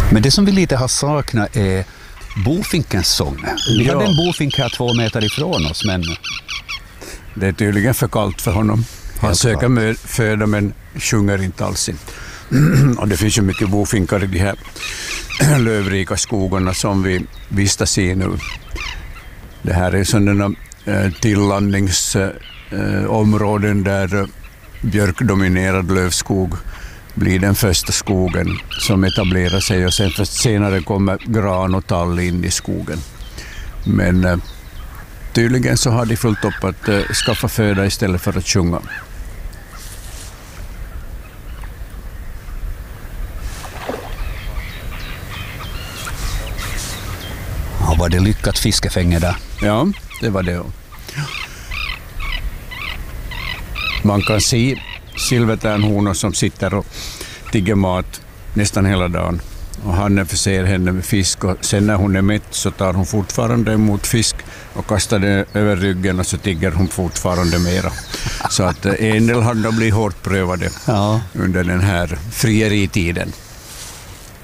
Men det som vi lite har saknat är bofinkens sång. Vi hade en bofink här 2 meter ifrån oss, men det är tydligen för kallt för honom. Han söker föda men sjunger inte alls. Och det finns ju mycket bofinkar i de här lövrika skogarna som vi vistas i nu. Det här är sådana tillandningsområden där björkdominerad lövskog blir den första skogen som etablerar sig, och sen först senare kommer gran och tall in i skogen. Men tydligen så har de fullt upp att skaffa föda istället för att sjunga. ja, var det lyckat fiskefänge där? Ja, det var det. Man kan se silvertärnhonor som sitter och tigger mat nästan hela dagen. Och han förser henne med fisk, och sen när hon är mätt så tar hon fortfarande emot fisk och kastar det över ryggen, och så tigger hon fortfarande mera. Så att en del har då blivit hårt prövade under den här frieritiden.